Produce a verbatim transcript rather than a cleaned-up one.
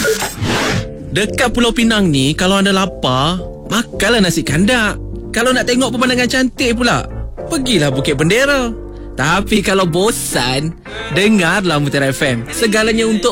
Dekat Pulau Pinang ni, kalau anda lapar, makanlah nasi kandak. Kalau nak tengok pemandangan cantik pula, pergilah Bukit Bendera. Tapi kalau bosan, dengarlah Mutiara F M. Segalanya untuk